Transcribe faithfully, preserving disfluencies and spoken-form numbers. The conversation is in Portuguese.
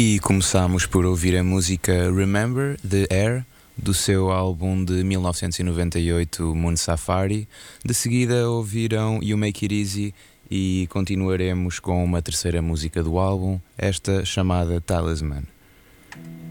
E começámos por ouvir a música Remember, de Air, do seu álbum de mil novecentos e noventa e oito, Moon Safari. De seguida ouviram You Make It Easy e continuaremos com uma terceira música do álbum, esta chamada Talisman.